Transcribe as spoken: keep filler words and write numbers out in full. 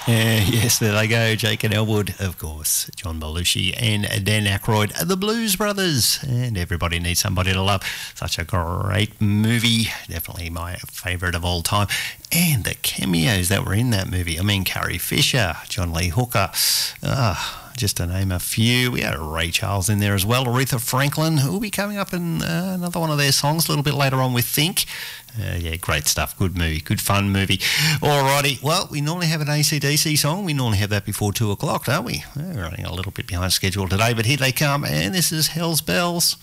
Uh, yes, there they go. Jake and Elwood, of course. John Belushi and Dan Aykroyd, the Blues Brothers. And Everybody Needs Somebody to Love. Such a great movie. Definitely my favourite of all time. And the cameos that were in that movie. I mean, Carrie Fisher, John Lee Hooker. Ah, just to name a few. We had Ray Charles in there as well. Aretha Franklin, who will be coming up in uh, another one of their songs a little bit later on with Think. Uh, yeah, great stuff. Good movie. Good fun movie. Alrighty. Well, we normally have an A C D C song. We normally have that before two o'clock, don't we? We're running a little bit behind schedule today, but here they come, and this is Hell's Bells.